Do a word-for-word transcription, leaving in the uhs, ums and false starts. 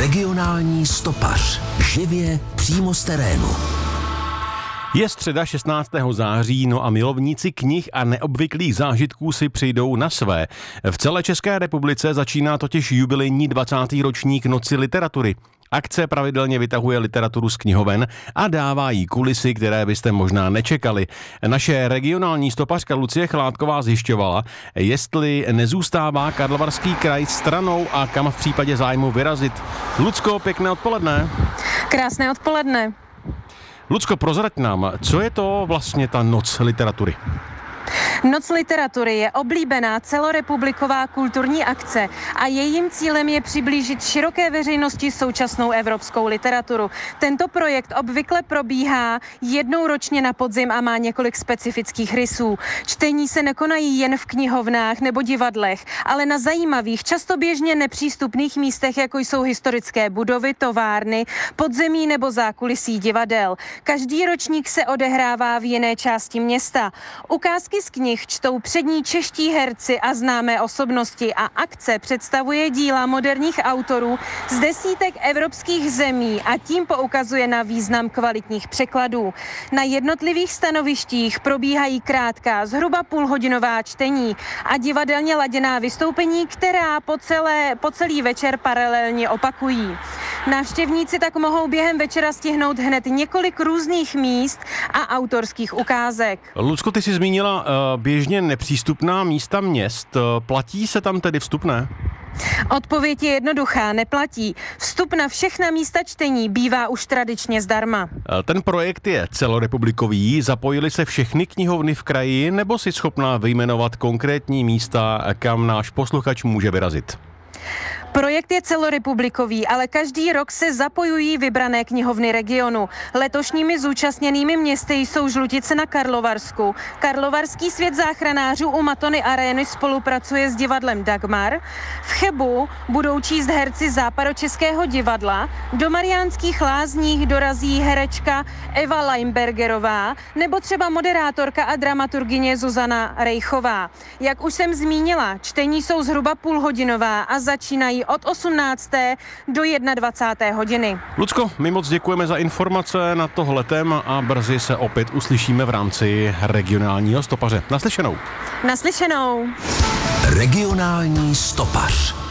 Regionální stopař. Živě přímo z terénu. Je středa šestnáctého září, no a milovníci knih a neobvyklých zážitků si přijdou na své. V celé České republice začíná totiž jubilejní dvacátý ročník Noci literatury. Akce pravidelně vytahuje literaturu z knihoven a dává jí kulisy, které byste možná nečekali. Naše regionální stopařka Lucie Chládková zjišťovala, jestli nezůstává Karlovarský kraj stranou a kam v případě zájmu vyrazit. Lucko, pěkné odpoledne. Krásné odpoledne. Lucko, prozrať nám, co je to vlastně ta Noc literatury? Noc literatury je oblíbená celorepubliková kulturní akce a jejím cílem je přiblížit široké veřejnosti současnou evropskou literaturu. Tento projekt obvykle probíhá jednou ročně na podzim a má několik specifických rysů. Čtení se nekonají jen v knihovnách nebo divadlech, ale na zajímavých, často běžně nepřístupných místech, jako jsou historické budovy, továrny, podzemí nebo zákulisí divadel. Každý ročník se odehrává v jiné části města. Ukázky z knih čtou přední čeští herci a známé osobnosti a akce představuje díla moderních autorů z desítek evropských zemí a tím poukazuje na význam kvalitních překladů. Na jednotlivých stanovištích probíhají krátká, zhruba půlhodinová čtení a divadelně laděná vystoupení, která po, celé, po celý večer paralelně opakují. Návštěvníci tak mohou během večera stihnout hned několik různých míst a autorských ukázek. Lucko, ty jsi zmínila uh, běžně nepřístupná místa měst. Platí se tam tedy vstupné? Odpověď je jednoduchá, neplatí. Vstup na všechna místa čtení bývá už tradičně zdarma. Ten projekt je celorepublikový, zapojili se všechny knihovny v kraji, nebo si schopná vyjmenovat konkrétní místa, kam náš posluchač může vyrazit? Projekt je celorepublikový, ale každý rok se zapojují vybrané knihovny regionu. Letošními zúčastněnými městy jsou Žlutice na Karlovarsku. Karlovarský svět záchranářů u Matony arény spolupracuje s divadlem Dagmar. V Chebu budou číst herci Západočeského divadla. Do Mariánských Lázních dorazí herečka Eva Leimbergerová nebo třeba moderátorka a dramaturgyně Zuzana Rejchová. Jak už jsem zmínila, čtení jsou zhruba půlhodinová a začínají od osmnácté do dvacáté jedné hodiny. Lucko, my moc děkujeme za informace na tohle téma a brzy se opět uslyšíme v rámci regionálního stopaře. Naslyšenou. Naslyšenou. Regionální stopař.